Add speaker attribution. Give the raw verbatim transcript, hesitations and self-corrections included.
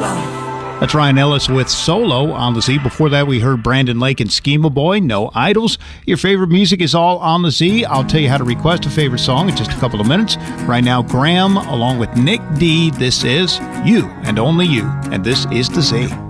Speaker 1: That's Ryan Ellis with Solo on the Z. Before that, we heard Brandon Lake and Schema Boy, No Idols. Your favorite music is all on the Z. I'll tell you how to request a favorite song in just a couple of minutes. Right now, Graham, along with Nick D. This is You and Only You, and this is the Z.